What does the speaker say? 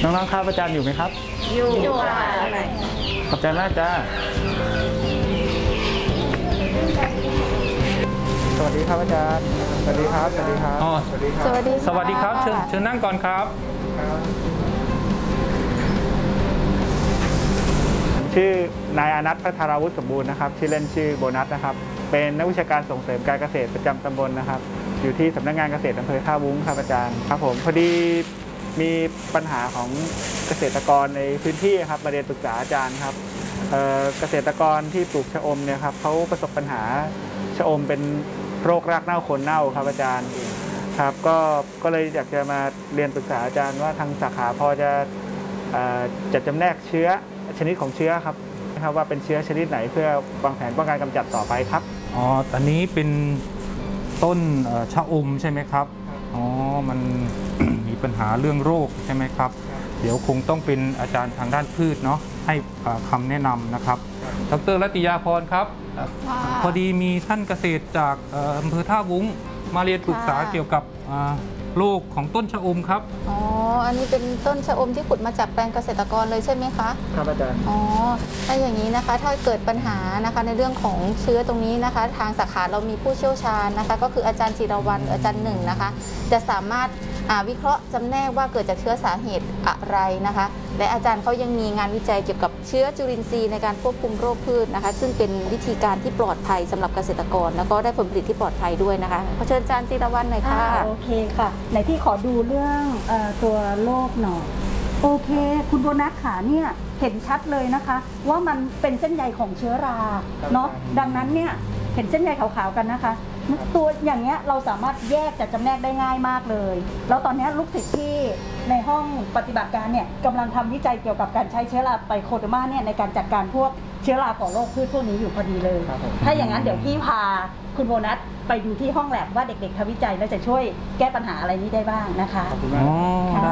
น้องๆครับอาจารย์อยู่ไหมครับอยู่ค่ะขอบใจมากจ้าสวัสดีครับอาจารย์สวัสดีครับสวัสดีครับอ๋อสวัสดีครับสวัสดีสวัสดีครับเชิญนั่งก่อนครับชื่อนายอานัทพัทราวุฒิสมบูรณ์นะครับชื่อเล่นชื่อโบนัสนะครับเป็นนักวิชาการส่งเสริมการเกษตรประจำตำบลนะครับอยู่ที่สำนักงานเกษตรอำเภอท่าวุ้งครับอาจารย์ครับผมพอดีมีปัญหาของเกษตรกรในพื้นที่ครับมาเรียนปรึกษาอาจารย์ครับเกษตรกรที่ปลูกชะอมเนี่ยครับเขาประสบปัญหาชะอมเป็นโรครากเน่าโคนเน่าครับอาจารย์ครับก็เลยอยากจะมาเรียนปรึกษาอาจารย์ว่าทางสาขาพอจะจัดจำแนกเชื้อชนิดของเชื้อครับว่าเป็นเชื้อชนิดไหนเพื่อวางแผนป้องกันกำจัดต่อไปครับอ๋อตอนนี้เป็นต้นชะอมใช่ไหมครับอ๋อมัน มีปัญหาเรื่องโรคใช่ไหมครับเดี๋ยวคงต้องเป็นอาจารย์ทางด้านพืชเนาะให้คำแนะนำนะครับดร.รัตยาพรครับพอดีมีท่านเกษตรจากอำเภอท่าวุ้งมาเรียนปรึกษาเกี่ยวกับโรคของต้นชะอมครับอ๋ออันนี้เป็นต้นชะอมที่ขุดมาจากแปลงเกษตรกรเลยใช่ไหมคะครับอาจารย์อ๋อถ้าอย่างนี้นะคะถ้าเกิดปัญหานะคะในเรื่องของเชื้อตรงนี้นะคะทางสาขาเรามีผู้เชี่ยวชาญนะคะก็คืออาจารย์จิรวรรณอาจารย์หนึ่งนะคะจะสามารถวิเคราะห์จำแนกว่าเกิดจากเชื้อสาเหตุอะไรนะคะและอาจารย์เขายังมีงานวิจัยเกี่ยวกับเชื้อจุลินทรีย์ในการควบคุมโรคพืชนะคะซึ่งเป็นวิธีการที่ปลอดภัยสำหรับเกษตรกรแล้วก็ได้ผลผลิตที่ปลอดภัยด้วยนะคะขอเชิญอาจารย์จิรวรรณหน่อยค่ะโอเคค่ะไหนพี่ขอดูเรื่องตัวโรคหน่อยโอเคคุณโบนัสขาเนี่ยเห็นชัดเลยนะคะว่ามันเป็นเส้นใยของเชื้อราเนาะดังนั้นเนี่ยเห็นเส้นใยขาวๆกันนะคะตัวอย่างเงี้ยเราสามารถแยกจัดจำแนกได้ง่ายมากเลยแล้วตอนนี้ลูกศิษย์ที่ในห้องปฏิบัติการเนี่ยกำลังทำวิจัยเกี่ยวกับการใช้เชื้อราไตรโคเดอร์มาเนี่ยในการจัดการพวกเชื้อราก่อโรคพืชพวกนี้อยู่พอดีเลยถ้าอย่างนั้นเดี๋ยวพี่พาคุณโบนัสไปดูที่ห้องแลบว่าเด็กๆทำวิจัยแล้วจะช่วยแก้ปัญหาอะไรนี้ได้บ้างนะคะอ๋อได้